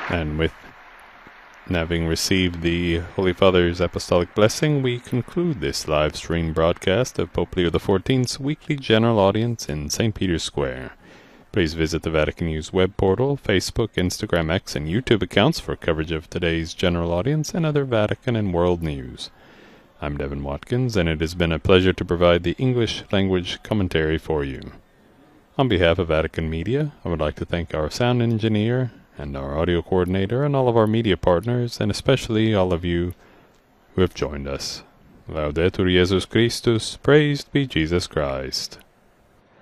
And with having received the Holy Father's apostolic blessing, we conclude this live stream broadcast of Pope Leo XIV's weekly general audience in St. Peter's Square. Please visit the Vatican News web portal, Facebook, Instagram, X, and YouTube accounts for coverage of today's general audience and other Vatican and world news. I'm Devin Watkins, and it has been a pleasure to provide the English language commentary for you. On behalf of Vatican Media, I would like to thank our sound engineer and our audio coordinator and all of our media partners, and especially all of you who have joined us. Laudetur Jesus Christus, praised be Jesus Christ.